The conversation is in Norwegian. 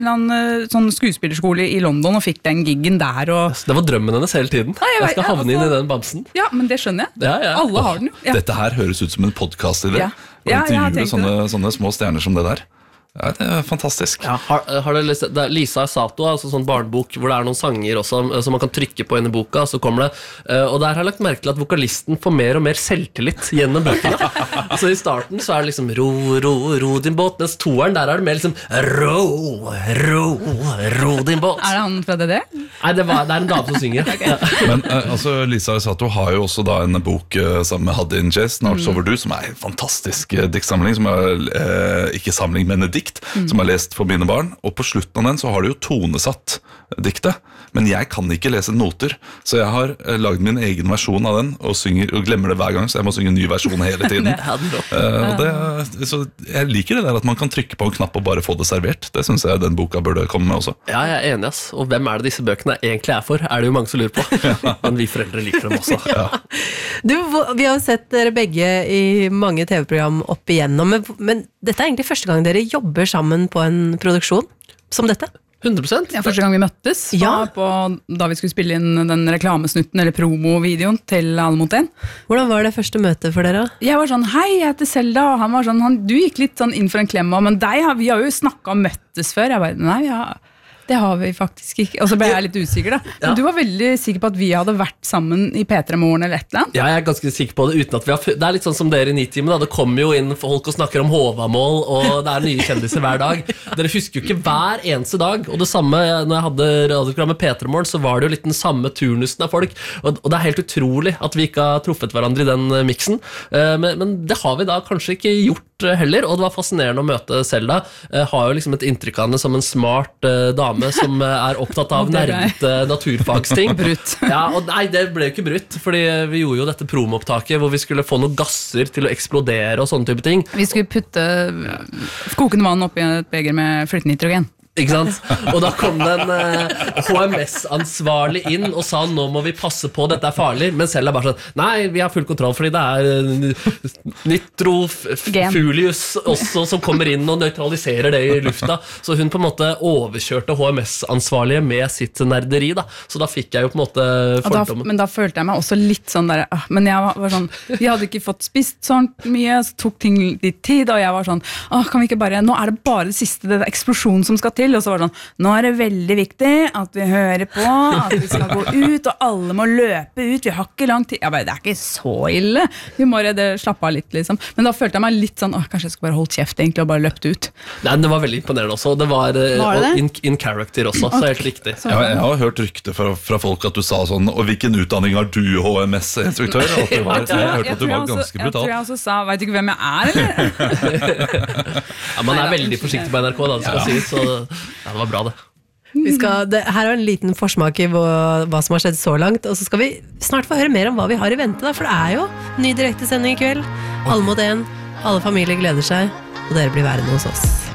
sånn skuespillerskole i London og fikk den giggen der. Og... Det var drømmen hennes hele tiden. Jeg skal havne inn i den bamsen. Ja, men det skjønner jeg. Alle har den jo. Dette her høres ut som en podcast-idé. Å intervjue sånne små stjerner som det der. Ja, det fantastisk. Har du lest det? Lisa Sato, altså sånn barnebok hvor det noen sanger også, som man kan trykke på inn i boka, så kommer det. Og der har jeg lagt merke til at vokalisten får mer og mer selvtillit gjennom bøkene. Så i starten så det liksom ro din båt, mens toeren der det mer liksom ro din båt. Det han fra det? Nei, det en dame som synger. Men altså, Lisa Sato har jo også da en bok sammen med Haddin Jazz, Snart sover du, som en fantastisk diktsamling, som ikke samling, men dikt, som jeg har lest for mine barn, og på slutten av den så har det jo tonesatt diktet, men jeg kan ikke lese noter, så jeg har laget min egen versjon av den, og glemmer det hver gang, så jeg må synge en ny versjon hele tiden. Så jeg liker det der at man kan trykke på en knapp og bare få det servert. Det synes jeg den boka burde komme med også. Ja, jeg enig, ass. Og hvem det disse bøkene egentlig for? Det jo mange som lurer på. Men vi foreldre liker dem også. Du, vi har jo sett dere begge i mange TV-program opp igjennom, men dette egentlig første gang dere jobber sammen på en produksjon som dette? 100%? Ja, første gang vi møttes da vi skulle spille inn den reklamesnutten eller promovideoen til Alle mot en. Hvordan var det første møtet for dere? Jeg var sånn, hei, jeg heter Selda, og han var sånn, du gikk litt sånn inn for en klem, men vi har jo snakket og møttes før. Jeg bare, nei, det har vi faktisk ikke. Og så ble jeg litt usikker da. Men du var veldig sikker på at vi hadde vært sammen i P3 Morgen eller et eller annet? Ja, jeg ganske sikker på det, uten at vi har... Det litt sånn som dere i Nitimen da. Det kommer jo inn folk og snakker om Håvamål, og det nye kjendiser hver dag. Dere husker jo ikke hver eneste dag. Og det samme, når jeg hadde radioprogrammet P3 Morgen, så var det jo litt den samme turnusen av folk. Og det helt utrolig at vi ikke har truffet hverandre i den miksen. Men det har vi da kanskje ikke gjort heller, og det var fascinerende å møte Selda. Har jo liksom et inntrykk av henne som en smart dame som opptatt av nærmete naturfagsting. Brutt. Ja, og nei, det ble jo ikke brutt, fordi vi gjorde jo dette promoopptaket hvor vi skulle få noen gasser til å eksplodere og sånne type ting. Vi skulle putte kokende vann oppi et beger med flytende nitrogen. Ikke sant? Og da kom det en HMS-ansvarlig inn og sa nå må vi passe på, dette farlig. Men selv bare sånn, nei, vi har full kontroll fordi det nitrofulius også som kommer inn og nøytraliserer det i lufta. Så hun på en måte overkjørte HMS-ansvarlige med sitt nerderi da. Så da fikk jeg jo på en måte fordommer. Men da følte jeg meg også litt sånn der, men jeg var sånn, vi hadde ikke fått spist sånn mye, så tok ting litt tid, og jeg var sånn, kan vi ikke bare, nå det bare det siste, det eksplosjonen som skal til, og så var det sånn, nå det veldig viktig at vi hører på, at vi skal gå ut, og alle må løpe ut, vi har ikke lang tid. Jeg bare, det ikke så ille. Vi må slappe av litt, liksom. Men da følte jeg meg litt sånn, kanskje jeg skulle bare holdt kjeft egentlig, og bare løpt ut. Nei, det var veldig imponerende også. Det var det? In character også, så helt riktig. Ja, jeg har hørt rykte fra folk at du sa sånn, og hvilken utdanning har du, HMS-instruktør? Jeg hørte at du var ganske brutal. Jeg tror jeg også sa, vet ikke hvem jeg eller? Ja, man veldig forsiktig på NRK, da, det skal sies, så det var bra det. Her en liten forsmak i hva som har skjedd så langt, og så skal vi snart få høre mer om hva vi har i vente da, for det jo ny direktesending i kveld. Alle mot en, alle familier gleder seg, og dere blir værende hos oss.